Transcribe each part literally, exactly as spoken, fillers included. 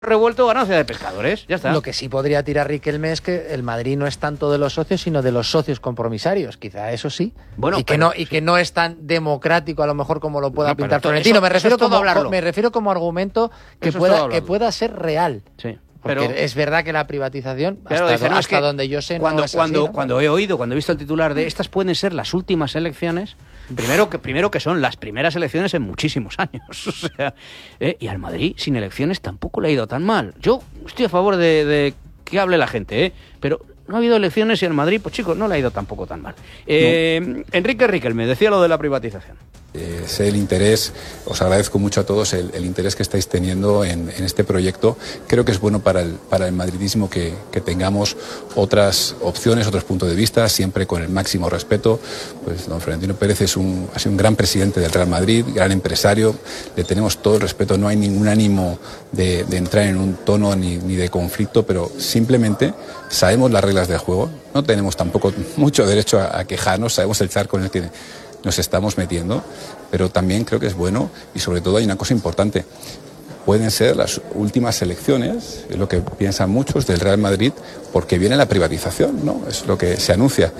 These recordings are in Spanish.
revuelto, ganancia de pescadores, ya está. Lo que sí podría tirar Riquelme es que el Madrid no es tanto de los socios, sino de los socios compromisarios, quizá eso sí. Bueno, y que pero, no y que no es tan democrático a lo mejor como lo pueda no, pintar todo, Florentino. Eso, me refiero como como me refiero como argumento que eso pueda que pueda ser real. Sí. Porque pero es verdad que la privatización, pero hasta, dice, no, hasta es que donde yo sé, cuando, no es cuando, así, ¿no? cuando he oído, cuando he visto el titular de estas pueden ser las últimas elecciones, primero que, primero que son las primeras elecciones en muchísimos años. O sea, eh, y al Madrid sin elecciones tampoco le ha ido tan mal. Yo estoy a favor de, de que hable la gente, ¿eh? Pero no ha habido elecciones y al Madrid, pues chicos, no le ha ido tampoco tan mal. Eh, no. Enrique Riquelme decía lo de la privatización. Eh, sé el interés, os agradezco mucho a todos el, el interés que estáis teniendo en, en este proyecto. Creo que es bueno para el, para el madridismo que, que tengamos otras opciones, otros puntos de vista, siempre con el máximo respeto. Pues don Florentino Pérez es un, ha sido un gran presidente del Real Madrid, gran empresario, le tenemos todo el respeto, no hay ningún ánimo de, de entrar en un tono ni, ni de conflicto, pero simplemente sabemos las reglas del juego, no tenemos tampoco mucho derecho a, a quejarnos, sabemos el charco en el que nos estamos metiendo, pero también creo que es bueno y sobre todo hay una cosa importante. Pueden ser las últimas elecciones, es lo que piensan muchos del Real Madrid, porque viene la privatización, ¿no? Es lo que se anuncia.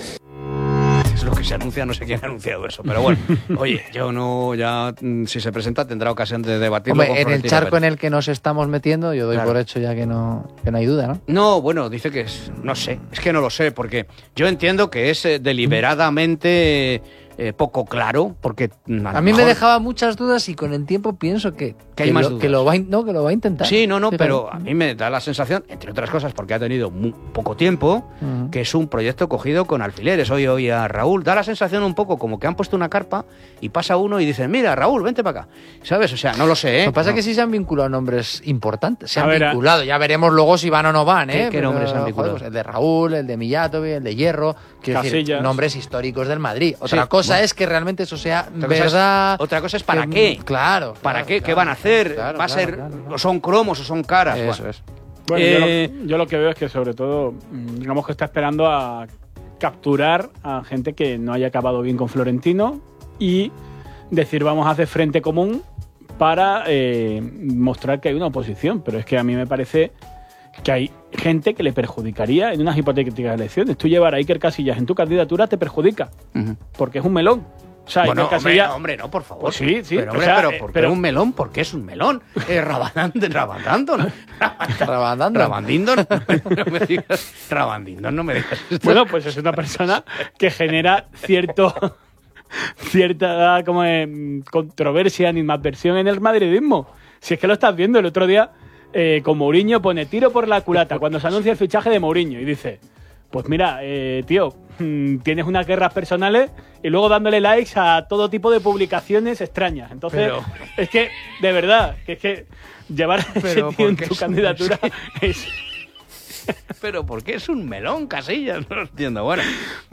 Es lo que se anuncia, no sé quién ha anunciado eso, pero bueno, oye, yo no, ya si se presenta tendrá ocasión de debatirlo. Hombre, con en el charco Pérez. En el que nos estamos metiendo, yo doy claro. por hecho ya que no, que no hay duda, ¿no? No, bueno, dice que es, no sé, es que no lo sé, porque yo entiendo que es eh, deliberadamente eh, poco claro, porque a, a mí mejor... me dejaba muchas dudas y con el tiempo pienso que, que hay que más lo, dudas. Que lo va, no, que lo va a intentar. Sí, no, no, sí, pero claro. a mí me da la sensación, entre otras cosas, porque ha tenido muy poco tiempo, uh-huh. que es un proyecto cogido con alfileres. Hoy oía a Raúl, da la sensación un poco como que han puesto una carpa y pasa uno y dicen, mira, Raúl, vente para acá. ¿Sabes? O sea, no lo sé, ¿eh? Lo que pasa no. es que sí se han vinculado nombres importantes. Se han ver, vinculado. Ya veremos luego si van o no van, ¿eh? ¿Qué, qué nombres se han vinculado? Joder, pues el de Raúl, el de Mijatovic, el de Hierro. Quiero Casillas. decir, nombres históricos del Madrid. Otra sí, cosa bueno. es que realmente eso sea otra verdad. Cosa es, otra cosa es para que, qué. Claro. ¿Para claro, qué? Claro, ¿Qué van a hacer? Claro, ¿Va a claro, ser, claro, claro. o son cromos o son caras? Eso bueno. es. Bueno, eh... yo, lo, yo lo que veo es que sobre todo, digamos que está esperando a capturar a gente que no haya acabado bien con Florentino y decir vamos a hacer frente común para eh, mostrar que hay una oposición. Pero es que a mí me parece que hay gente que le perjudicaría en unas hipotéticas elecciones. Tú llevar a Iker Casillas en tu candidatura te perjudica, uh-huh. porque es un melón. O sea, bueno, Iker hombre, Casillas... no, hombre, no, por favor. Pues sí, sí. Pero, hombre, o sea, pero eh, ¿por qué pero... un melón? ¿Por qué es un melón? Eh, rabadando, rabadando, ¿no? Rabadando. Rabandindon, no me digas. Rabandindon, no me digas. Bueno, pues es una persona que genera cierto... cierta como eh, controversia, animadversión en el madridismo. Si es que lo estás viendo, el otro día eh, con Mourinho pone tiro por la culata cuando se anuncia el fichaje de Mourinho y dice, pues mira, eh, tío, mmm, tienes unas guerras personales y luego dándole likes a todo tipo de publicaciones extrañas. Entonces, pero... es que, de verdad, que es que llevar a ese tío en tu candidatura es... Pero ¿por qué es un melón, Casillas? No lo entiendo. Bueno,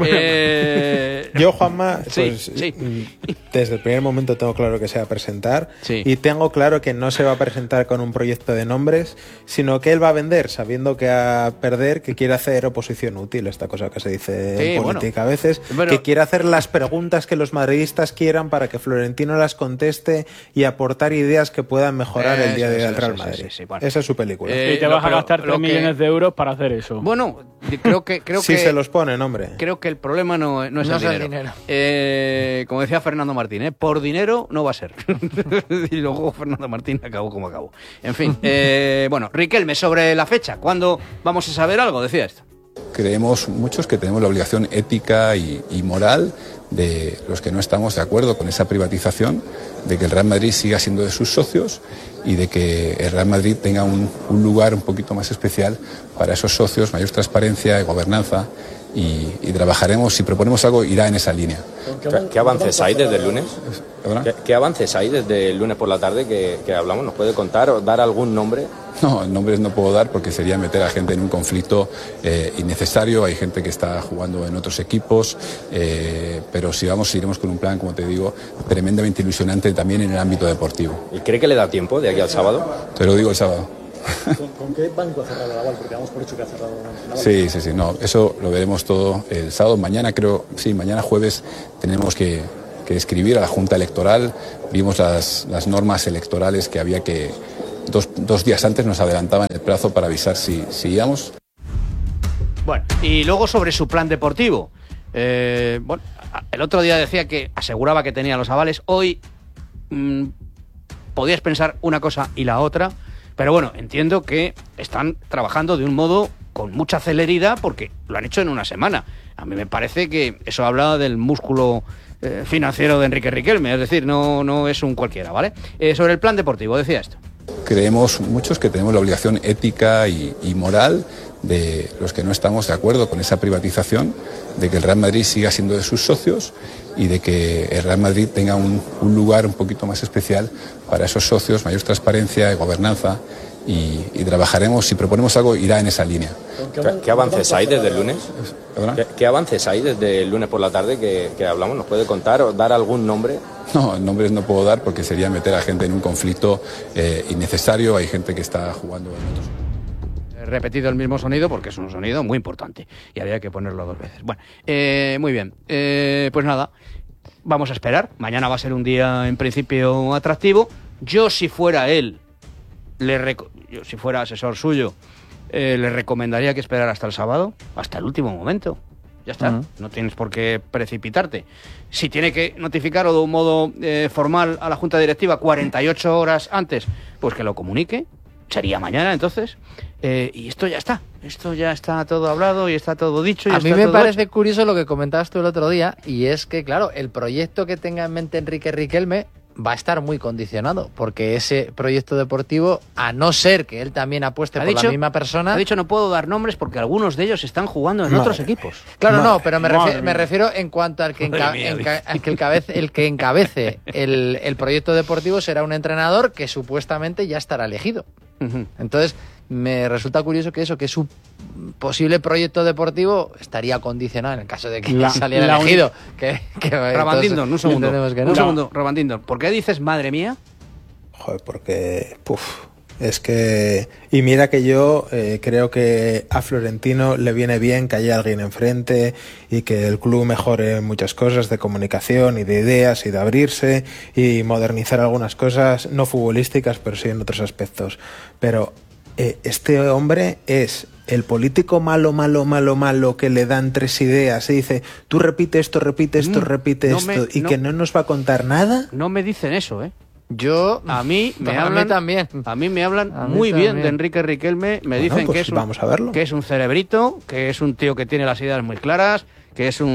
eh... yo, Juanma, pues, sí, sí. desde el primer momento tengo claro que se va a presentar sí. y tengo claro que no se va a presentar con un proyecto de nombres, sino que él va a vender, sabiendo que a perder, que quiere hacer oposición útil, esta cosa que se dice sí, en política bueno. a veces, bueno. que quiere hacer las preguntas que los madridistas quieran para que Florentino las conteste y aportar ideas que puedan mejorar eh, el día a día del Real sí, Madrid. Sí, sí, sí, bueno. Esa es su película. Eh, y te vas a gastar tres millones de euros para hacer eso. Bueno, creo que... Creo si que, se los ponen, hombre. Creo que el problema no, no es no el dinero. El dinero. Eh, como decía Fernando Martín, ¿eh? Por dinero no va a ser. Y luego Fernando Martín acabó como acabó. En fin, eh, bueno, Riquelme, sobre la fecha, ¿cuándo vamos a saber algo? Decía esto. Creemos muchos que tenemos la obligación ética y, y moral de los que no estamos de acuerdo con esa privatización, de que el Real Madrid siga siendo de sus socios y de que el Real Madrid tenga un, un lugar un poquito más especial para esos socios, mayor transparencia y gobernanza, y, y trabajaremos, si proponemos algo, irá en esa línea. ¿Qué, ¿Qué avances hay desde el lunes? ¿Qué, ¿Qué avances hay desde el lunes por la tarde que, que hablamos? ¿Nos puede contar o dar algún nombre? No, nombres no puedo dar porque sería meter a gente en un conflicto eh, innecesario. Hay gente que está jugando en otros equipos, eh, pero si vamos, iremos con un plan, como te digo, tremendamente ilusionante también en el ámbito deportivo. ¿Y cree que le da tiempo de aquí al sábado? Te lo digo el sábado. ¿Con, ¿Con qué banco ha cerrado Naval? Porque damos por hecho que ha cerrado Naval. Sí, sí, sí, no, eso lo veremos todo el sábado. Mañana creo, sí, mañana jueves tenemos que, que escribir a la Junta Electoral. Vimos las, las normas electorales que había que dos, dos días antes nos adelantaban el plazo para avisar si, si íbamos. Bueno, y luego sobre su plan deportivo. Eh, bueno, el otro día decía que aseguraba que tenía los avales. Hoy mmm, podías pensar una cosa y la otra, pero bueno, entiendo que están trabajando de un modo con mucha celeridad porque lo han hecho en una semana. A mí me parece que eso habla del músculo eh, financiero de Enrique Riquelme, es decir, no, no es un cualquiera, ¿vale? Eh, sobre el plan deportivo, decía esto. Creemos muchos que tenemos la obligación ética y, y moral de los que no estamos de acuerdo con esa privatización, de que el Real Madrid siga siendo de sus socios y de que el Real Madrid tenga un, un lugar un poquito más especial para esos socios, mayor transparencia y gobernanza, y, y trabajaremos, si proponemos algo, irá en esa línea. ¿Qué, qué avances hay desde el lunes? ¿Qué, ¿Qué avances hay desde el lunes por la tarde que, que hablamos? ¿Nos puede contar o dar algún nombre? No, nombres no puedo dar porque sería meter a gente en un conflicto eh, innecesario. Hay gente que está jugando en otros. He repetido el mismo sonido porque es un sonido muy importante y había que ponerlo dos veces. Bueno, eh, muy bien. Eh, pues nada, vamos a esperar. Mañana va a ser un día en principio atractivo. Yo, si fuera él, le reco- yo, si fuera asesor suyo, eh, le recomendaría que esperara hasta el sábado, hasta el último momento. Ya está, uh-huh. No tienes por qué precipitarte. Si tiene que notificarlo de un modo eh, formal a la Junta Directiva cuarenta y ocho horas antes, pues que lo comunique. Sería mañana, entonces. Eh, y esto ya está. Esto ya está todo hablado y está todo dicho. Y a está mí me todo parece hecho. curioso lo que comentabas tú el otro día, y es que, claro, el proyecto que tenga en mente Enrique Riquelme va a estar muy condicionado, porque ese proyecto deportivo, a no ser que él también apueste Ha por dicho, la misma persona... Ha dicho no puedo dar nombres porque algunos de ellos están jugando en Madre otros mía. equipos. Claro, Madre, no, pero me, madre refiero, mía. me refiero en cuanto al que, enca- Madre mía, enca- al que el, cabece, el que encabece el, el proyecto deportivo será un entrenador que supuestamente ya estará elegido. Uh-huh. Entonces, me resulta curioso que eso, que su posible proyecto deportivo estaría condicionado en el caso de que La- saliera la elegido. Que, que Rabandindon, un segundo. entendemos que no. Un segundo, Rabandindon. ¿Por qué dices madre mía? Joder, porque... Puf, es que... Y mira que yo eh, creo que a Florentino le viene bien que haya alguien enfrente y que el club mejore muchas cosas de comunicación y de ideas y de abrirse y modernizar algunas cosas, no futbolísticas, pero sí en otros aspectos. Pero eh, este hombre es el político malo, malo, malo, malo que le dan tres ideas y dice, tú repite esto, repite esto, Mm, repite no esto, me- y no- que no nos va a contar nada. No me dicen eso, ¿eh? Yo, A mí me a hablan mí también. A mí me hablan A mí muy bien también. de Enrique Riquelme. Me Bueno, dicen pues que es un, vamos a verlo. que es un cerebrito, que es un tío que tiene las ideas muy claras, que es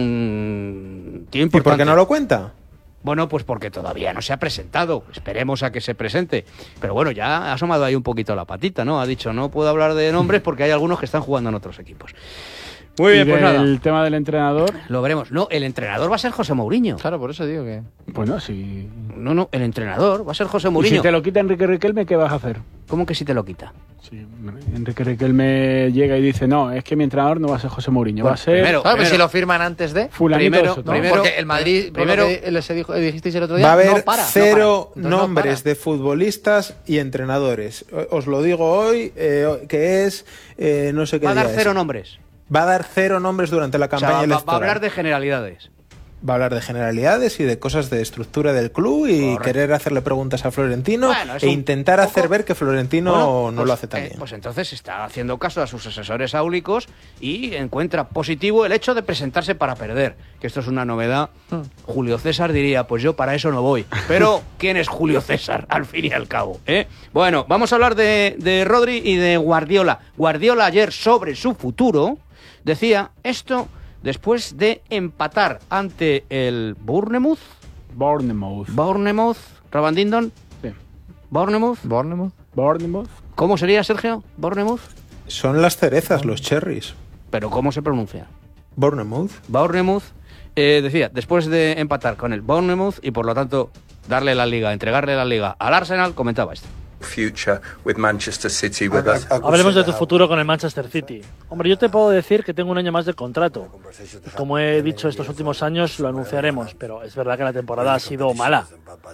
un tío ¿Y importante. por qué no lo cuenta? Bueno, pues porque todavía no se ha presentado. Esperemos a que se presente. Pero bueno, ya ha asomado ahí un poquito la patita, ¿no? Ha dicho, no puedo hablar de nombres porque hay algunos que están jugando en otros equipos. Muy bien, Y pues nada. el tema del entrenador, Lo veremos. No, el entrenador va a ser José Mourinho. Claro, por eso digo que... bueno, si, No, no, el entrenador va a ser José y Mourinho. si te lo quita Enrique Riquelme, ¿qué vas a hacer? ¿Cómo que si te lo quita? Si Enrique Riquelme llega y dice, no, es que mi entrenador no va a ser José Mourinho, va a ser primero- Claro, pero si lo firman antes de... fulanito primero- de Soto. ¿no? primero- Porque el Madrid, primero- primero les dijo, dijisteis el otro día, Va a haber no para, no cero para. Entonces no nombres para. de futbolistas y entrenadores. O- Os lo digo hoy, eh, que es, eh, no sé qué Va a dar día es. cero nombres. Va a dar cero nombres durante la O sea, campaña va, va- electoral. va a hablar de generalidades. Va a hablar de generalidades y de cosas de estructura del club y Correcto. querer hacerle preguntas a Florentino Bueno, es e un intentar poco- hacer ver que Florentino Bueno, no pues, lo hace tan eh, bien. pues entonces está haciendo caso a sus asesores áulicos y encuentra positivo el hecho de presentarse para perder, que esto es una novedad. Julio César diría, pues yo para eso no voy. Pero, ¿quién es Julio César, al fin y al cabo? ¿eh? Bueno, vamos a hablar de, de Rodri y de Guardiola. Guardiola ayer sobre su futuro decía esto después de empatar ante el Bournemouth. Bournemouth. Bournemouth, Rabandindon, Sí. Bournemouth. Bournemouth. Bournemouth. ¿Cómo sería, Sergio? Bournemouth. Son las cerezas, los cherries. Pero ¿cómo se pronuncia? Bournemouth. Bournemouth. Eh, decía, después de empatar con el Bournemouth y por lo tanto darle la liga, entregarle la liga al Arsenal, comentaba esto. Future with Manchester City with us. Hablemos de tu futuro con el Manchester City. Hombre, yo te puedo decir que tengo un año más de contrato. Y como he dicho estos últimos años, lo anunciaremos. Pero es verdad que la temporada ha sido mala,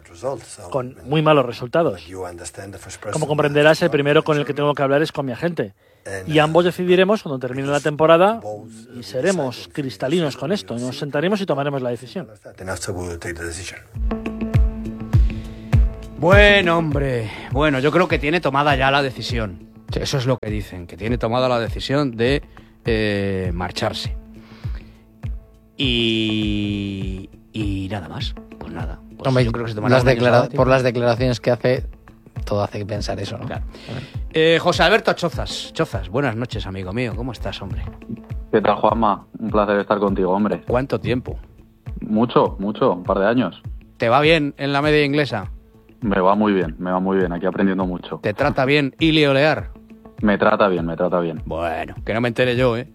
con muy malos resultados. Como comprenderás, el primero con el que tengo que hablar es con mi agente. Y ambos decidiremos cuando termine la temporada y seremos cristalinos con esto. Nos sentaremos y tomaremos la decisión. Bueno, hombre. Bueno, yo creo que tiene tomada ya la decisión. Eso es lo que dicen, que tiene tomada la decisión de eh, marcharse. Y... Y nada más. Pues nada. Pues Hombre, yo creo que se tomará las un año declara- sabático. por las declaraciones que hace, todo hace pensar eso, ¿no? Claro. Eh, José Alberto Chozas. Chozas, buenas noches, amigo mío. ¿Cómo estás, hombre? ¿Qué tal, Juanma? Un placer estar contigo, hombre. ¿Cuánto tiempo? Mucho, mucho, un par de años. ¿Te va bien en la media inglesa? Me va muy bien, me va muy bien, aquí aprendiendo mucho. ¿Te trata bien Ili Olear? Me trata bien, me trata bien. Bueno, que no me entere yo, ¿eh?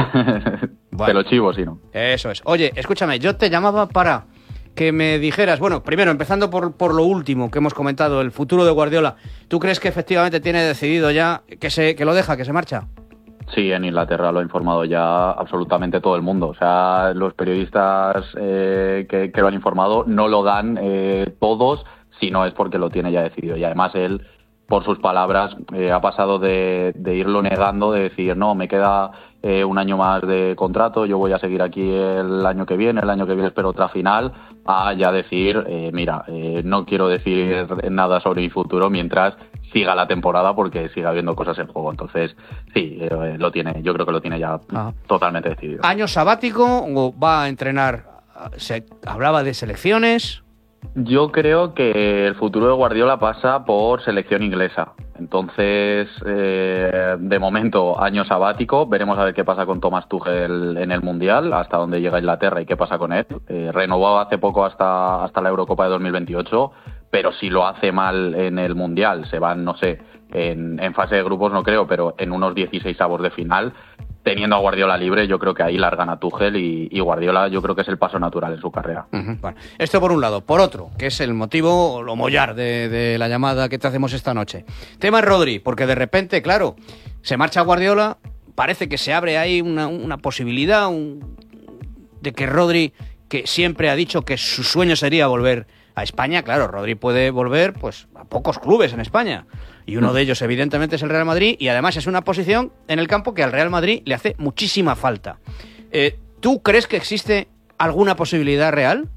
Te lo chivo, si no. Eso es. Oye, escúchame, yo te llamaba para que me dijeras, bueno, primero, empezando por, por lo último que hemos comentado, el futuro de Guardiola. ¿Tú crees que efectivamente tiene decidido ya que, se, que lo deja, que se marcha? Sí, en Inglaterra lo ha informado ya absolutamente todo el mundo. O sea, los periodistas eh, que, que lo han informado no lo dan eh, todos, si no es porque lo tiene ya decidido. Y además él, por sus palabras, eh, ha pasado de, de irlo negando, de decir, no, me queda eh, un año más de contrato, yo voy a seguir aquí el año que viene, el año que viene espero otra final, a ya decir, eh, mira, eh, no quiero decir nada sobre mi futuro mientras siga la temporada porque siga habiendo cosas en juego. Entonces, sí, eh, lo tiene, yo creo que lo tiene ya Ah. totalmente decidido. ¿Año sabático o va a entrenar? Se hablaba de selecciones. Yo creo que el futuro de Guardiola pasa por selección inglesa. Entonces, eh, de momento, año sabático. Veremos a ver qué pasa con Thomas Tuchel en el Mundial, hasta dónde llega Inglaterra y qué pasa con él. Eh, renovó hace poco hasta, hasta la Eurocopa de dos mil veintiocho, pero si lo hace mal en el Mundial, se van, no sé, en, en fase de grupos no creo, pero en unos dieciséis avos de final, teniendo a Guardiola libre, yo creo que ahí largan a Tuchel y, y Guardiola yo creo que es el paso natural en su carrera. Uh-huh. Bueno, esto por un lado. Por otro, que es el motivo, lo mollar de, de la llamada que te hacemos esta noche. Tema Rodri, porque de repente, claro, se marcha Guardiola, parece que se abre ahí una, una posibilidad un, de que Rodri, que siempre ha dicho que su sueño sería volver a España, claro, Rodri puede volver pues a pocos clubes en España. Y uno de ellos, evidentemente, es el Real Madrid. Y además es una posición en el campo que al Real Madrid le hace muchísima falta. Eh, ¿Tú crees que existe alguna posibilidad real?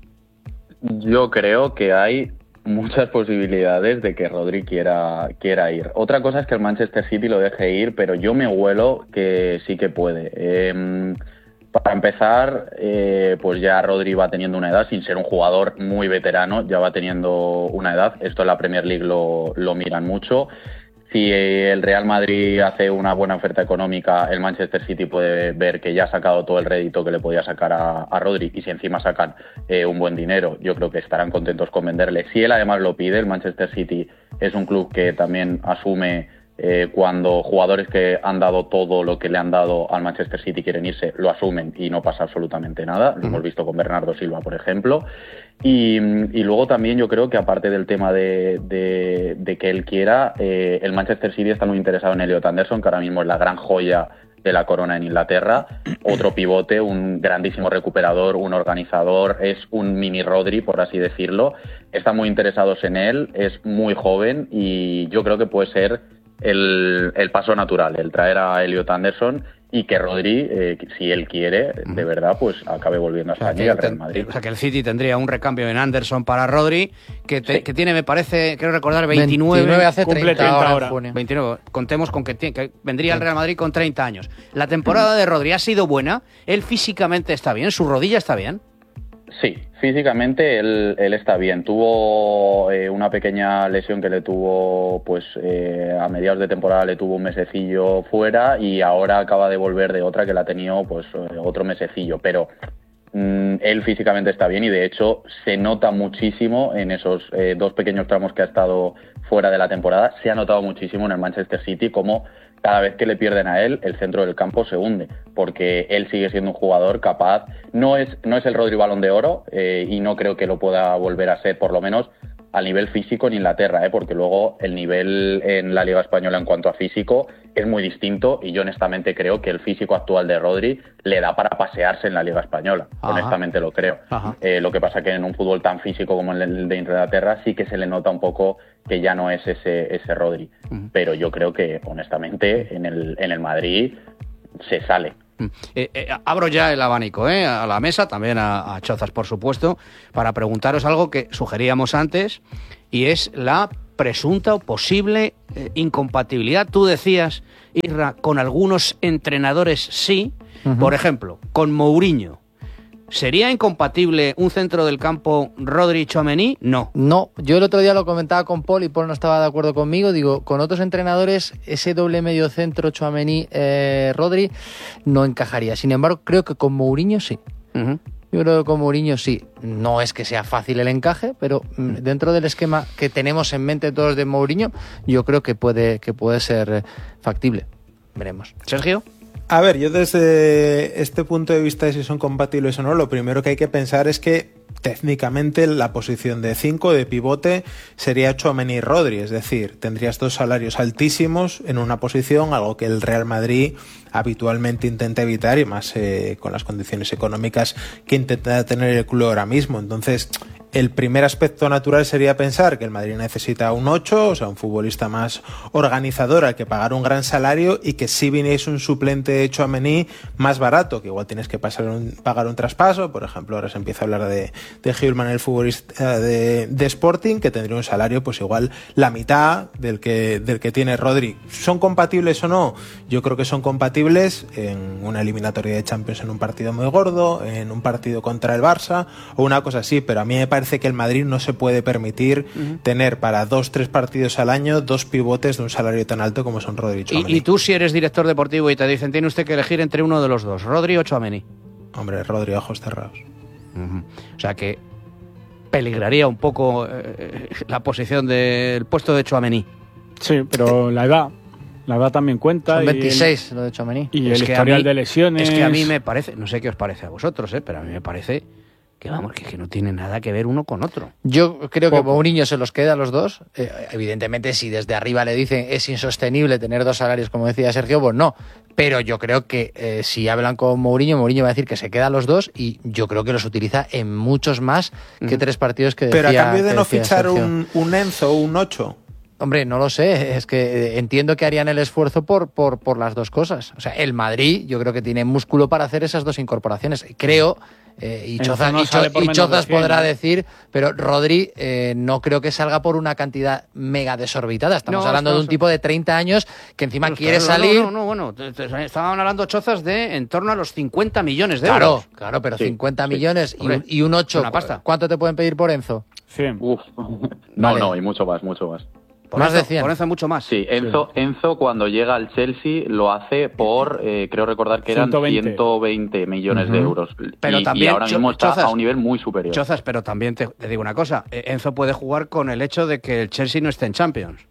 Yo creo que hay muchas posibilidades de que Rodri quiera, quiera ir. Otra cosa es que el Manchester City lo deje ir, pero yo me huelo que sí que puede. Eh, para empezar, eh, pues ya Rodri va teniendo una edad, sin ser un jugador muy veterano, ya va teniendo una edad. Esto en la Premier League lo, lo miran mucho. Si el Real Madrid hace una buena oferta económica, el Manchester City puede ver que ya ha sacado todo el rédito que le podía sacar a, a Rodri, y si encima sacan eh, un buen dinero, yo creo que estarán contentos con venderle. Si él además lo pide, el Manchester City es un club que también asume eh, cuando jugadores que han dado todo lo que le han dado al Manchester City quieren irse, lo asumen y no pasa absolutamente nada. Lo hemos visto con Bernardo Silva, por ejemplo. Y, y luego también yo creo que aparte del tema de, de, de que él quiera, eh, el Manchester City está muy interesado en Elliot Anderson, que ahora mismo es la gran joya de la corona en Inglaterra. Otro pivote, un grandísimo recuperador, un organizador, es un mini Rodri, por así decirlo. Están muy interesados en él, es muy joven y yo creo que puede ser el, el paso natural, el traer a Elliot Anderson y que Rodri, eh, si él quiere, de verdad, pues acabe volviendo a España, o sea, y al Real Madrid. O sea, que el City tendría un recambio en Anderson para Rodri, que, te, sí. que tiene, me parece, quiero recordar, veintinueve. veintinueve hace cumple treinta ahora, ahora. Junio. veintinueve. Contemos con que, tiene, que vendría sí. al Real Madrid con treinta años. La temporada de Rodri ha sido buena, él físicamente está bien, su rodilla está bien. Sí, físicamente él, él está bien. Tuvo eh, una pequeña lesión que le tuvo, pues eh, a mediados de temporada le tuvo un mesecillo fuera y ahora acaba de volver de otra que la ha tenido pues eh, otro mesecillo. Pero mm, él físicamente está bien y de hecho se nota muchísimo en esos eh, dos pequeños tramos que ha estado fuera de la temporada. Se ha notado muchísimo en el Manchester City como cada vez que le pierden a él, el centro del campo se hunde, porque él sigue siendo un jugador capaz. No es, no es el Rodri Balón de Oro eh, y no creo que lo pueda volver a ser, por lo menos al nivel físico en Inglaterra, ¿eh? Porque luego el nivel en la Liga Española en cuanto a físico es muy distinto y yo honestamente creo que el físico actual de Rodri le da para pasearse en la Liga Española. Ajá. Honestamente lo creo. Eh, lo que pasa que en un fútbol tan físico como el de Inglaterra sí que se le nota un poco que ya no es ese, ese Rodri. Uh-huh. Pero yo creo que honestamente en el, en el Madrid se sale. Eh, eh, abro ya el abanico eh, a la mesa, también a, a Chozas, por supuesto, para preguntaros algo que sugeríamos antes y es la presunta o posible eh, incompatibilidad. Tú decías, Isra, con algunos entrenadores sí, uh-huh. Por ejemplo, con Mourinho. ¿Sería incompatible un centro del campo Rodri-Tchouaméni? No. No, yo el otro día lo comentaba con Paul y Paul no estaba de acuerdo conmigo. Digo, con otros entrenadores ese doble medio centro Tchouaméni-Rodri eh, no encajaría. Sin embargo, creo que con Mourinho sí. Uh-huh. Yo creo que con Mourinho sí. No es que sea fácil el encaje, pero dentro del esquema que tenemos en mente todos de Mourinho, yo creo que puede, que puede ser factible. Veremos. Sergio. A ver, yo desde este punto de vista de si son compatibles o no, lo primero que hay que pensar es que técnicamente la posición de cinco de pivote sería Tchouaméni y Rodri, es decir, tendrías dos salarios altísimos en una posición, algo que el Real Madrid habitualmente intenta evitar y más eh, con las condiciones económicas que intenta tener el club ahora mismo. Entonces, el primer aspecto natural sería pensar que el Madrid necesita un ocho, o sea, un futbolista más organizador al que pagar un gran salario y que si viniese un suplente de Tchouaméni más barato, que igual tienes que pasar un, pagar un traspaso. Por ejemplo, ahora se empieza a hablar de, de Gilman, el futbolista de, de Sporting, que tendría un salario pues igual la mitad del que, del que tiene Rodri. ¿Son compatibles o no? Yo creo que son compatibles en una eliminatoria de Champions en un partido muy gordo, en un partido contra el Barça o una cosa así, pero a mí me parece Parece que el Madrid no se puede permitir uh-huh. tener para dos, tres partidos al año dos pivotes de un salario tan alto como son Rodri y Tchouaméni. ¿Y, y tú si eres director deportivo y te dicen tiene usted que elegir entre uno de los dos, Rodri o Tchouaméni? Hombre, Rodri, ojos cerrados. Uh-huh. O sea que peligraría un poco eh, la posición del puesto de Tchouaméni. Sí, pero la edad, la edad también cuenta. Son veintiséis y el, lo de Tchouaméni. Y es el que historial mí, de lesiones. Es que a mí me parece, no sé qué os parece a vosotros, eh, pero a mí me parece que vamos, que, que no tiene nada que ver uno con otro. Yo creo Poco. que Mourinho se los queda a los dos. Eh, evidentemente, si desde arriba le dicen es insostenible tener dos salarios, como decía Sergio, pues no. Pero yo creo que eh, si hablan con Mourinho, Mourinho va a decir que se queda a los dos y yo creo que los utiliza en muchos más que mm. tres partidos que decía. Pero a cambio de no fichar un, un Enzo o un Ocho. Hombre, no lo sé, es que entiendo que harían el esfuerzo por, por, por las dos cosas. O sea, el Madrid yo creo que tiene músculo para hacer esas dos incorporaciones. Creo, eh, y, Choza, no y, Cho, y Chozas de podrá decir, pero Rodri eh, no creo que salga por una cantidad mega desorbitada. Estamos no, hablando no, de un tipo de treinta años que encima no, quiere claro, salir... No, no, no, bueno, te, te, estaban hablando Chozas de en torno a los cincuenta millones de claro, euros. Claro, claro, pero sí, cincuenta millones y, Hombre, y un ocho, una pasta. ¿Cuánto te pueden pedir por Enzo? cien. Uf. No, vale. no, y mucho más, mucho más. Por más Enzo, de cien. Por Enzo mucho más. Sí, Enzo, sí. Enzo cuando llega al Chelsea lo hace por, eh, creo recordar que eran ciento veinte, ciento veinte millones uh-huh. de euros. Pero y, también, y ahora mismo está Chozas, a un nivel muy superior. Chozas, pero también te, te digo una cosa. Enzo puede jugar con el hecho de que el Chelsea no esté en Champions.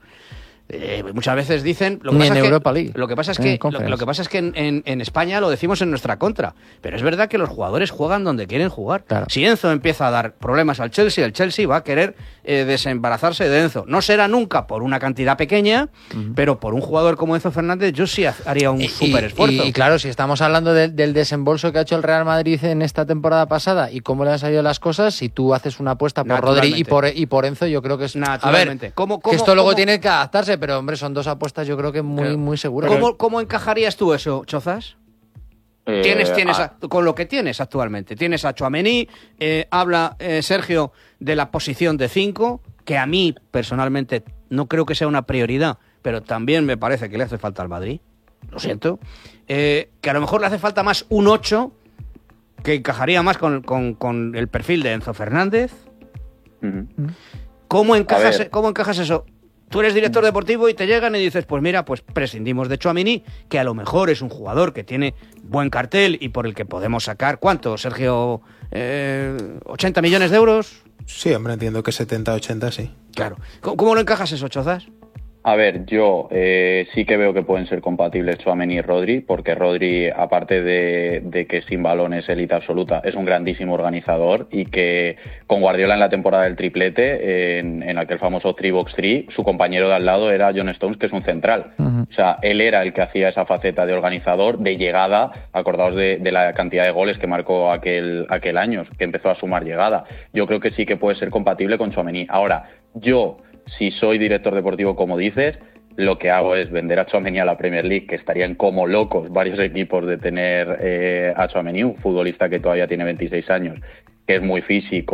Eh, muchas veces dicen lo que Ni pasa en es Europa que, League. Lo que pasa es que, lo, lo que, pasa es que en, en, en España lo decimos en nuestra contra, pero es verdad que los jugadores juegan donde quieren jugar. Claro. Si Enzo empieza a dar problemas al Chelsea, el Chelsea va a querer eh, desembarazarse de Enzo. No será nunca por una cantidad pequeña, uh-huh. pero por un jugador como Enzo Fernández yo sí haría un súper esfuerzo. Y, y claro, si estamos hablando de, del desembolso que ha hecho el Real Madrid en esta temporada pasada y cómo le han salido las cosas, si tú haces una apuesta por Rodri y por, y por Enzo, yo creo que es... Naturalmente. A ver, ¿Cómo, cómo, que esto luego cómo? tiene que adaptarse, pero hombre, son dos apuestas yo creo que muy, claro. muy seguras. ¿Cómo, ¿Cómo encajarías tú eso, Chozas? Eh, tienes, tienes a, con lo que tienes actualmente. Tienes a Tchouaméni, eh, habla eh, Sergio de la posición de cinco, que a mí personalmente no creo que sea una prioridad, pero también me parece que le hace falta al Madrid, lo siento, eh, que a lo mejor le hace falta más un ocho, que encajaría más con, con, con el perfil de Enzo Fernández. Uh-huh. ¿Cómo encajas, ¿Cómo encajas eso? Tú eres director deportivo y te llegan y dices, pues mira, pues prescindimos de Tchouaméni, que a lo mejor es un jugador que tiene buen cartel y por el que podemos sacar, ¿cuánto, Sergio? Eh, ¿ochenta millones de euros? Sí, hombre, entiendo que setenta, ochenta, sí. Claro. ¿Cómo, cómo lo encajas eso, Chozas? A ver, yo eh, sí que veo que pueden ser compatibles Tchouaméni y Rodri, porque Rodri, aparte de, de que sin balón es élite absoluta, es un grandísimo organizador y que con Guardiola en la temporada del triplete, en, en aquel famoso tres box tres, su compañero de al lado era John Stones, que es un central. Uh-huh. O sea, él era el que hacía esa faceta de organizador, de llegada, acordaos de, de la cantidad de goles que marcó aquel, aquel año, que empezó a sumar llegada. Yo creo que sí que puede ser compatible con Tchouaméni. Ahora, yo... Si soy director deportivo, como dices, lo que hago es vender a Tchouaméni a la Premier League, que estarían como locos varios equipos de tener eh, a Tchouaméni, un futbolista que todavía tiene veintiséis años, que es muy físico,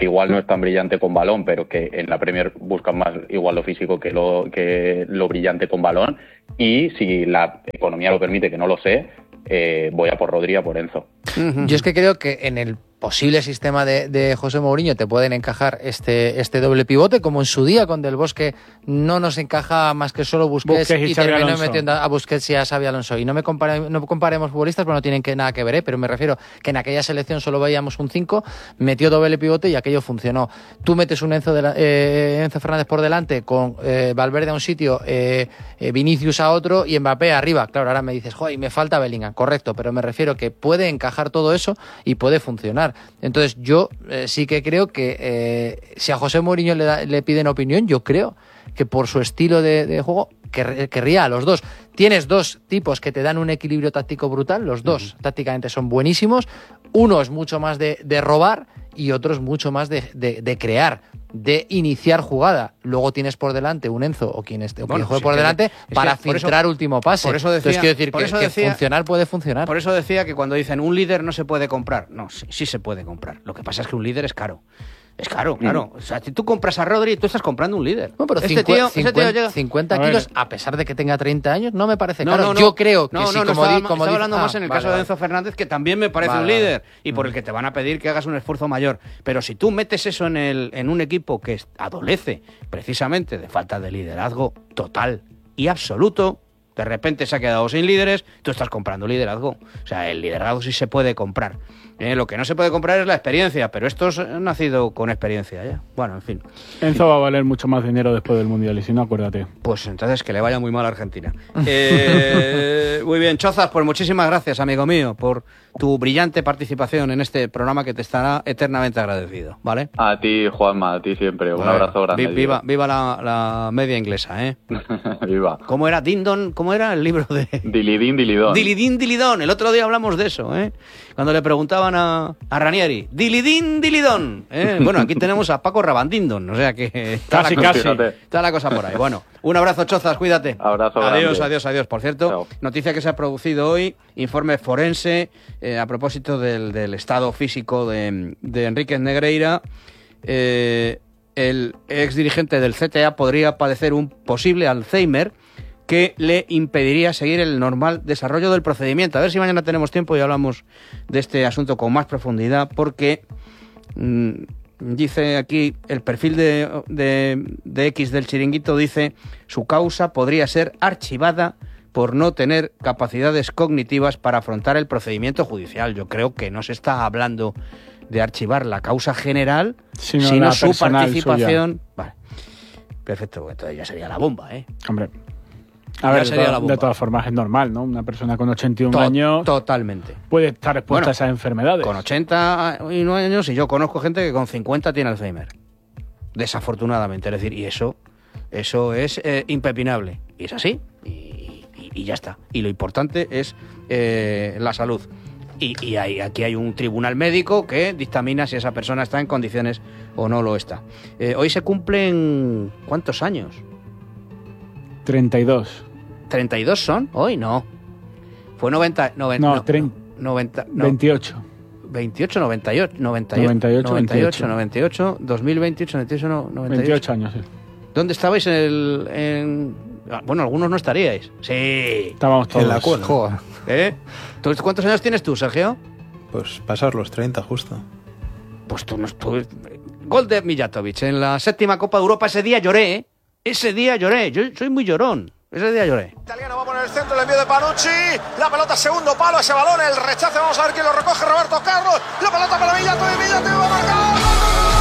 que igual no es tan brillante con balón, pero que en la Premier buscan más igual lo físico que lo, que lo brillante con balón. Y si la economía lo permite, que no lo sé, eh, voy a por Rodri, a por Enzo. Yo es que creo que en el posible sistema de, de José Mourinho te pueden encajar este, este doble pivote, como en su día con Del Bosque no nos encaja más que solo Busquets, Busquets y y Xabi terminó Alonso. metiendo a Busquets y a Xabi Alonso. Y no me compare, no comparemos futbolistas, pero no tienen que, nada que ver, ¿eh? Pero me refiero que en aquella selección solo veíamos un cinco, metió doble pivote y aquello funcionó. Tú metes un Enzo, de la, eh, Enzo Fernández por delante con eh, Valverde a un sitio, eh, eh, Vinicius a otro y Mbappé arriba. Claro, ahora me dices, joder, y me falta Bellingham. Correcto, pero me refiero que puede encajar todo eso y puede funcionar. Entonces yo eh, sí que creo que eh, si a José Mourinho le, da, le piden opinión, yo creo que por su estilo de, de juego quer, querría a los dos. Tienes dos tipos que te dan un equilibrio táctico brutal, los dos uh-huh. tácticamente son buenísimos. Uno es mucho más de, de robar y otro es mucho más de, de, de crear, de iniciar jugada. Luego tienes por delante un Enzo o quien, esté, o bueno, quien juegue sí, por delante es para que filtrar eso, último pase. Por eso decía, Entonces quiero decir por que, eso que decía, funcionar puede funcionar. Por eso decía que cuando dicen un líder no se puede comprar, no, sí, sí se puede comprar. Lo que pasa es que un líder es caro. Es caro, claro. O sea, si tú compras a Rodri, tú estás comprando un líder. No, pero este cincuenta, tío, cincuenta, ese tío llega... cincuenta kilos, a, a pesar de que tenga treinta años, no me parece no, caro. No, no, Yo creo que no, sí, no, no, como estaba, di, como estaba di, hablando ah, más en el vale, caso vale. de Enzo Fernández, que también me parece vale, un líder vale. y por el que te van a pedir que hagas un esfuerzo mayor. Pero si tú metes eso en, el, en un equipo que adolece precisamente de falta de liderazgo total y absoluto, de repente se ha quedado sin líderes, tú estás comprando liderazgo. O sea, el liderazgo sí se puede comprar. Eh, lo que no se puede comprar es la experiencia, pero estos han nacido con experiencia ya. Bueno, en fin. Enzo va a valer mucho más dinero después del Mundial, y si no, acuérdate. Pues entonces que le vaya muy mal a Argentina. Eh, muy bien, Chozas, pues muchísimas gracias, amigo mío, por tu brillante participación en este programa que te estará eternamente agradecido, ¿vale? A ti, Juanma, a ti siempre. Un bueno, abrazo grande. Vi, viva viva la, la media inglesa, ¿eh? Viva. ¿Cómo era Dindon? ¿Cómo era el libro de...? Dilidín, dilidón. Dilidín, dilidón. El otro día hablamos de eso, ¿eh? Cuando le preguntaban a, a Ranieri, Dilidín, dilidón. ¿eh? Bueno, aquí tenemos a Paco Rabandindon, o sea que está, casi, la casi. Cosa, está la cosa por ahí. Bueno, un abrazo, Chozas, cuídate. Abrazo Adiós, grande. adiós, adiós. Por cierto, Chao. Noticia que se ha producido hoy, informe forense eh, a propósito del, del estado físico de, de Enríquez Negreira. Eh, el ex dirigente del C T A podría padecer un posible Alzheimer que le impediría seguir el normal desarrollo del procedimiento. A ver si mañana tenemos tiempo y hablamos de este asunto con más profundidad, porque mmm, dice aquí el perfil de, de, de X del Chiringuito, dice su causa podría ser archivada por no tener capacidades cognitivas para afrontar el procedimiento judicial. Yo creo que no se está hablando de archivar la causa general, sino, sino su personal participación. Suya. Vale. Perfecto, entonces ya sería la bomba, ¿eh? Hombre. A ver, de, to- de todas formas es normal, ¿no? Una persona con ochenta y uno to- años totalmente puede estar expuesta bueno, a esas enfermedades. Con ochenta y nueve años, y yo conozco gente que con cincuenta tiene Alzheimer. Desafortunadamente, es decir, y eso, eso es eh, impepinable. Y es así, y, y, y ya está. Y lo importante es eh, la salud. Y, y hay, aquí hay un tribunal médico que dictamina si esa persona está en condiciones o no lo está. Eh, hoy se cumplen... ¿Cuántos años? treinta y dos. ¿treinta y dos son? Hoy no. Fue noventa... noventa no, no, trein- noventa, no, veintiocho. veintiocho, noventa y ocho, noventa y ocho, noventa y ocho, noventa y ocho, veintiocho. noventa y ocho, dos mil veintiocho, noventa y ocho, noventa y ocho. veintiocho años, sí. ¿Dónde estabais en el...? En... Bueno, algunos no estaríais. Sí. Estábamos todos. En la cuna. Joder. ¿Eh? ¿Tú, ¿Cuántos años tienes tú, Sergio? Pues pasar los treinta justo. Pues tú no tú... Gol de Mijatovic en la séptima Copa de Europa. Ese día lloré, ¿eh? Ese día lloré. Yo soy muy llorón. Ese día lloré. Italiano va a poner el centro, el envío de Panucci. La pelota, segundo palo, ese balón, el rechace. Vamos a ver quién lo recoge. Roberto Carlos. La pelota para Mijatovic. Mijatovic va a marcar.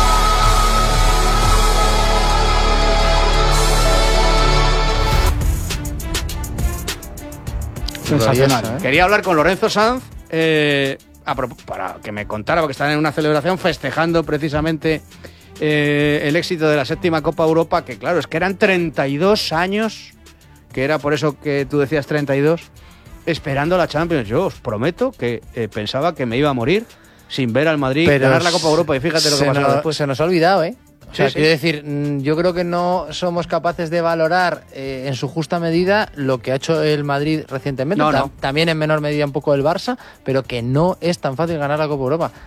Sensacional. ¿eh? Quería hablar con Lorenzo Sanz eh, a pro- para que me contara, porque están en una celebración festejando precisamente eh, el éxito de la séptima Copa Europa, que claro, es que eran treinta y dos años, que era por eso que tú decías treinta y dos, esperando la Champions. Yo os prometo que eh, pensaba que me iba a morir sin ver al Madrid Pero ganar la Copa Europa, y fíjate lo que se pasó nos, después. Se nos ha olvidado, ¿eh? O sea, Sí, sí. quiero decir, mm, yo creo que no somos capaces de valorar eh, en su justa medida lo que ha hecho el Madrid recientemente. No, Ta- no. También en menor medida un poco el Barça, pero que no es tan fácil ganar la Copa Europa.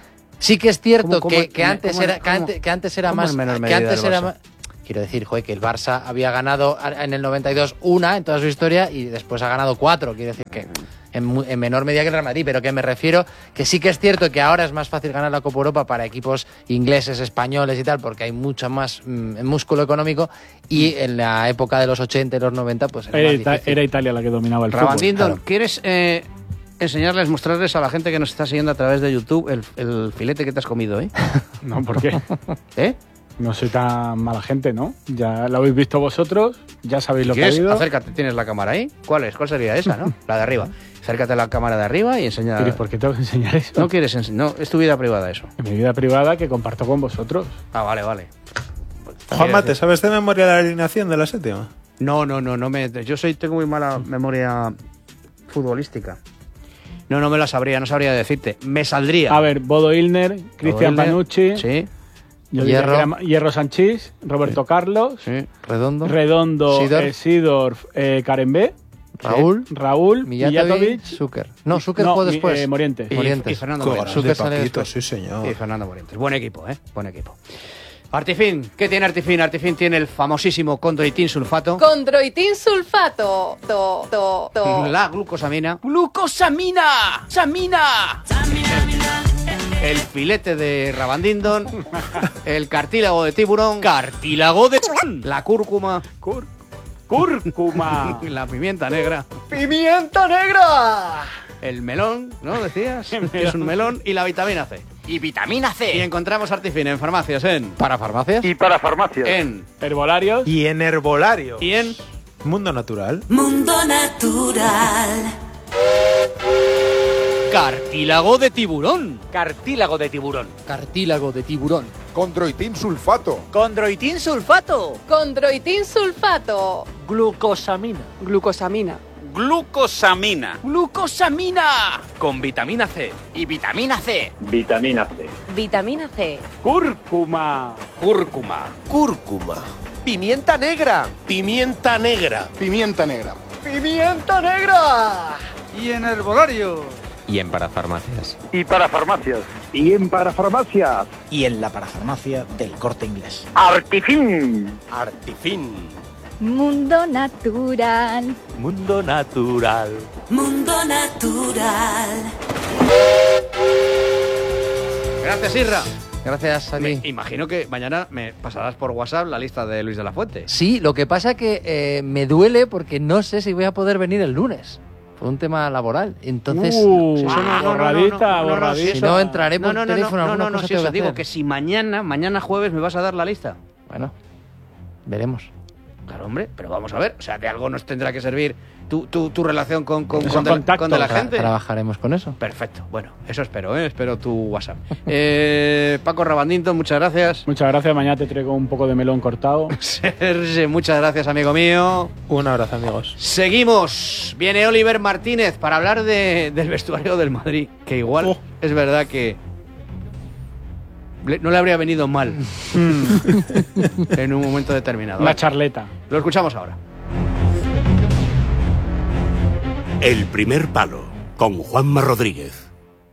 Sí que es cierto ¿Cómo, que, cómo, que, antes cómo, era, cómo, que, antes, que antes era cómo más... en menor Que medida antes el era Barça? más... Quiero decir, joder, que el Barça había ganado en el noventa y dos una en toda su historia y después ha ganado cuatro. Quiero decir que en, mu- en menor medida que el Real Madrid, pero que me refiero que sí que es cierto que ahora es más fácil ganar la Copa Europa para equipos ingleses, españoles y tal, porque hay mucho más mm, músculo económico, y en la época de los ochenta y los noventa pues era, Era, más Ita- difícil. era Italia la que dominaba el Rabandindon, fútbol. ¿quieres eh, enseñarles, mostrarles a la gente que nos está siguiendo a través de YouTube el, el filete que te has comido, eh? No, ¿por qué? ¿Eh? No soy tan mala gente, ¿no? Ya lo habéis visto vosotros, ya sabéis lo que ha ¿Quieres? habido. Acércate, tienes la cámara ahí. ¿Cuál es? ¿Cuál sería esa, no? La de arriba. Acércate a la cámara de arriba y enseña... ¿Quieres- ¿Por qué tengo que enseñar eso? No quieres enseñar, no, es tu vida privada eso. En mi vida privada que comparto con vosotros. Ah, vale, vale. Juanma, ¿te sabes de memoria la alineación de la séptima? No, no, no, no me. Yo soy, tengo muy mala memoria futbolística. No, no me la sabría, no sabría decirte. Me saldría. A ver, Bodo Illner, Cristian Illner, Panucci, Sí, yo diría Hierro. que era Ma- Hierro Sanchís, Roberto Carlos, sí. Redondo, Redondo, Sidorf. eh, Sidorf, eh, Karembé, Raúl, Raúl, Mijatovic, Mijatovic, Zucker. No, Zucker no, jugó mi- después. eh, Morientes. Y, Morientes. y Fernando Qué Morientes. grande, Zucker sale Paquito, después. sí señor. Y Fernando Morientes. Buen equipo, ¿eh? Buen equipo. Artifin, ¿qué tiene Artifin? Artifin tiene el famosísimo condroitin sulfato. Condroitin sulfato. To, to, to. La glucosamina. ¡Glucosamina! ¡Samina! El filete de Rabandindon. El cartílago de tiburón. Cartílago de la cúrcuma. Cur- Cúrcuma. La pimienta negra. ¡Pimienta negra! El melón, ¿no? Decías. Que es un melón. Y la vitamina C. Y vitamina Y C. encontramos Artifin en farmacias, en. ¿Para farmacias? Y para farmacias. En. Herbolarios. Y en herbolario. Y en. Mundo Natural. Mundo Natural. Cartílago de tiburón. Cartílago de tiburón. Cartílago de tiburón. Condroitin sulfato. Condroitin sulfato. Condroitin sulfato. Glucosamina. Glucosamina. Glucosamina. Glucosamina. Con vitamina C. Y vitamina C. Vitamina C. Vitamina C. Cúrcuma. Cúrcuma. Cúrcuma. Pimienta negra. Pimienta negra. Pimienta negra. Pimienta negra. Y en herbolario. Y en parafarmacias. Y para farmacias. Y en parafarmacias. Y en la parafarmacia del Corte Inglés. Artifin. Artifin. Mundo Natural. Mundo natural. Mundo Natural. Gracias, Irra. Gracias a Me ti. imagino que mañana me pasarás por WhatsApp la lista de Luis de la Fuente. Sí, lo que pasa que eh, me duele porque no sé si voy a poder venir el lunes. Por un tema laboral. Entonces, Uh, sí, sí, Ah, no, no, no, borradita, no, no, no, borradita. si no entraré por No, no, no, teléfono, no, no, alguna no, no, cosa si tengo eso que digo hacer. que si mañana, mañana jueves me vas a dar la lista. Bueno, veremos. Claro, hombre, pero vamos a ver, o sea, de algo nos tendrá que servir tu, tu, tu relación con, con, Esos con, de, contactos. con de la Tra- gente. Trabajaremos con eso. Perfecto, bueno, eso espero, ¿eh? Espero tu WhatsApp. Eh, Paco Rabandinton, muchas gracias. Muchas gracias. Mañana te traigo un poco de melón cortado. Serge, muchas gracias, amigo mío. Un abrazo, amigos. Seguimos. Viene Oliver Martínez para hablar de, del vestuario del Madrid, que igual Oh. es verdad que le- no le habría venido mal en un momento determinado. Una charleta. Lo escuchamos ahora. El primer palo, con Juanma Rodríguez.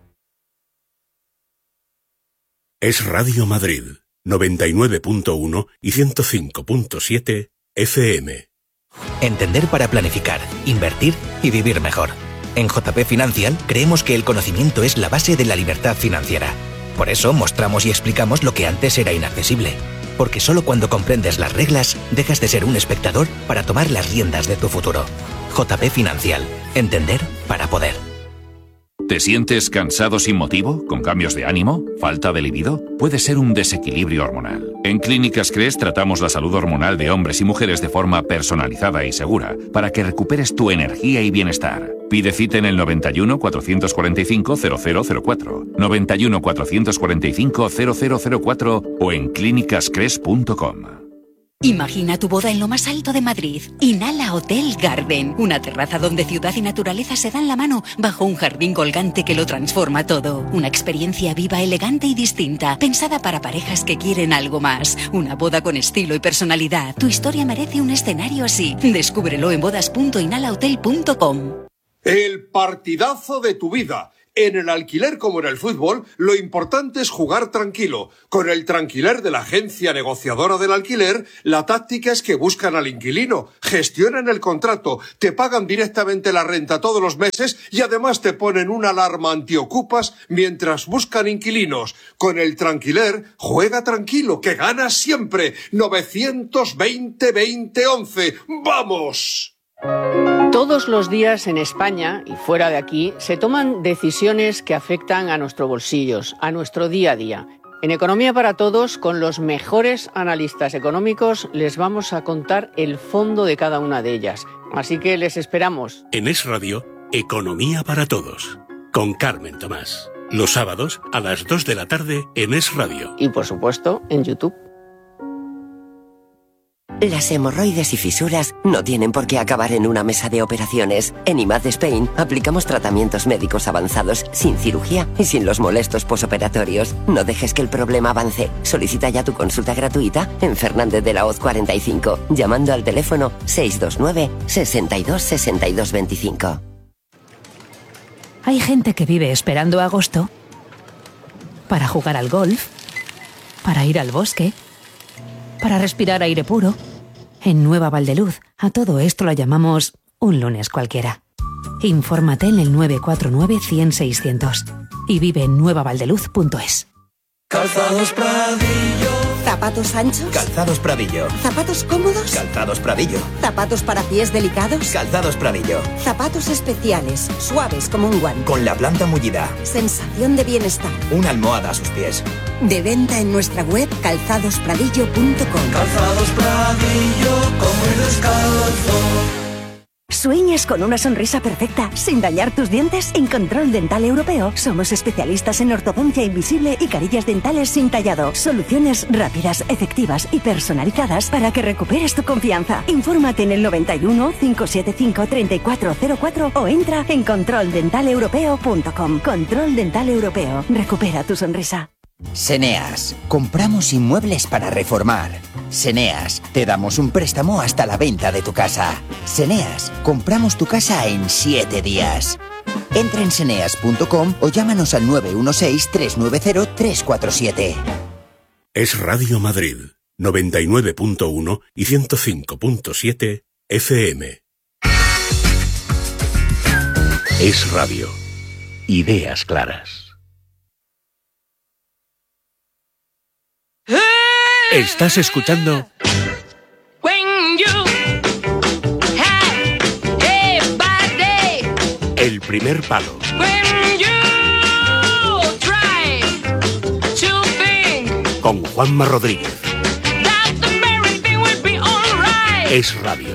Es Radio Madrid, noventa y nueve punto uno y ciento cinco punto siete F M. Entender para planificar, invertir y vivir mejor. En J P Financial creemos que el conocimiento es la base de la libertad financiera. Por eso mostramos y explicamos lo que antes era inaccesible. Porque solo cuando comprendes las reglas, dejas de ser un espectador para tomar las riendas de tu futuro. J P Financial. Entender para poder. ¿Te sientes cansado sin motivo? ¿Con cambios de ánimo? ¿Falta de libido? Puede ser un desequilibrio hormonal. En Clínicas Cres tratamos la salud hormonal de hombres y mujeres de forma personalizada y segura para que recuperes tu energía y bienestar. Pide cita en el noventa y uno, cuatrocientos cuarenta y cinco, cero cero cero cuatro, noventa y uno, cuatrocientos cuarenta y cinco, cero cero cero cuatro o en clínicas cres punto com. Imagina tu boda en lo más alto de Madrid. Inhala Hotel Garden. Una terraza donde ciudad y naturaleza se dan la mano bajo un jardín colgante que lo transforma todo. Una experiencia viva, elegante y distinta, pensada para parejas que quieren algo más. Una boda con estilo y personalidad. Tu historia merece un escenario así. Descúbrelo en bodas punto inhala hotel punto com. El partidazo de tu vida. En el alquiler como en el fútbol, lo importante es jugar tranquilo. Con el Tranquiler de la agencia negociadora del alquiler, la táctica es que buscan al inquilino, gestionan el contrato, te pagan directamente la renta todos los meses y además te ponen una alarma antiocupas mientras buscan inquilinos. Con el Tranquiler, juega tranquilo, que ganas siempre. novecientos veinte veinte once. ¡Vamos! Todos los días en España y fuera de aquí se toman decisiones que afectan a nuestros bolsillos, a nuestro día a día. En Economía para Todos, con los mejores analistas económicos, les vamos a contar el fondo de cada una de ellas. Así que les esperamos. En Es Radio, Economía para Todos, con Carmen Tomás. Los sábados a las dos de la tarde en Es Radio. Y por supuesto, en YouTube. Las hemorroides y fisuras no tienen por qué acabar en una mesa de operaciones. En I M A D Spain aplicamos tratamientos médicos avanzados sin cirugía y sin los molestos posoperatorios. No dejes que el problema avance. Solicita ya tu consulta gratuita en Fernández de la Hoz cuarenta y cinco, llamando al teléfono seis dos nueve, sesenta y dos, sesenta y dos veinticinco. Hay gente que vive esperando agosto para jugar al golf, para ir al bosque, para respirar aire puro. En Nueva Valdeluz, a todo esto lo llamamos un lunes cualquiera. Infórmate en el nueve cuatro nueve, cien, seiscientos y vive en nueva valdeluz punto es. Calzados Pradillo. ¿Zapatos anchos? Calzados Pradillo. ¿Zapatos cómodos? Calzados Pradillo. ¿Zapatos para pies delicados? Calzados Pradillo. Zapatos especiales, suaves como un guante. Con la planta mullida. Sensación de bienestar. Una almohada a sus pies. De venta en nuestra web calzados pradillo punto com. Calzados Pradillo, como el descalzo. ¿Sueñas con una sonrisa perfecta sin dañar tus dientes? En Control Dental Europeo somos especialistas en ortodoncia invisible y carillas dentales sin tallado. Soluciones rápidas, efectivas y personalizadas para que recuperes tu confianza. Infórmate en el noventa y uno, cinco siete cinco, treinta y cuatro cero cuatro o entra en control dental europeo punto com. Control Dental Europeo. Recupera tu sonrisa. Seneas, compramos inmuebles para reformar. Seneas, te damos un préstamo hasta la venta de tu casa. Seneas, compramos tu casa en siete días. Entra en seneas punto com o llámanos al nueve uno seis, tres nueve cero, tres cuatro siete. Es Radio Madrid, noventa y nueve punto uno y ciento cinco punto siete F M. Es Radio. Ideas claras. Estás escuchando El Primer Palo con Juanma Rodríguez. Es Radio.